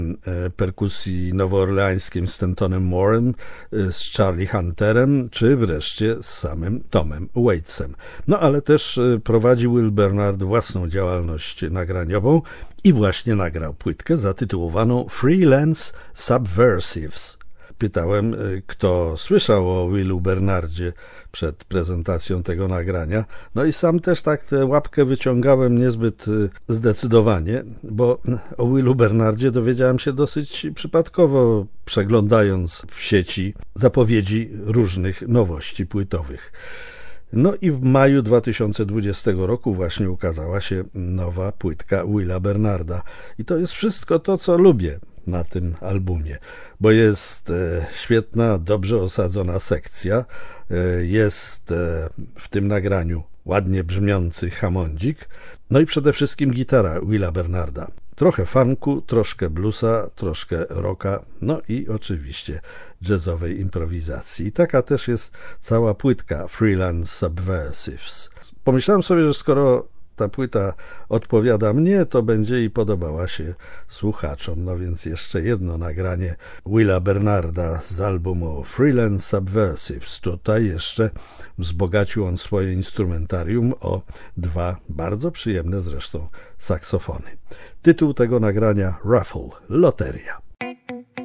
perkusji nowoorleańskim Stantonem Moorem, z Charlie Hunterem, czy wreszcie z samym Tomem Waitsem. No ale też prowadzi Will Bernard własną działalność nagraniową i właśnie nagrał płytkę zatytułowaną Freelance Subversives. Pytałem, kto słyszał o Willu Bernardzie przed prezentacją tego nagrania. No i sam też tak tę łapkę wyciągałem niezbyt zdecydowanie, bo o Willu Bernardzie dowiedziałem się dosyć przypadkowo, przeglądając w sieci zapowiedzi różnych nowości płytowych. No i w maju 2020 roku właśnie ukazała się nowa płytka Willa Bernarda. I to jest wszystko to, co lubię na tym albumie, bo jest świetna, dobrze osadzona sekcja, jest w tym nagraniu ładnie brzmiący hammondzik, no i przede wszystkim gitara Willa Bernarda. Trochę funku, troszkę bluesa, troszkę rocka, no i oczywiście jazzowej improwizacji. I taka też jest cała płytka Freelance Subversives. Pomyślałem sobie, że skoro ta płyta odpowiada mnie, to będzie i podobała się słuchaczom. No więc jeszcze jedno nagranie Willa Bernarda z albumu Freelance Subversives. Tutaj jeszcze wzbogacił on swoje instrumentarium o dwa bardzo przyjemne zresztą saksofony. Tytuł tego nagrania Raffle, loteria.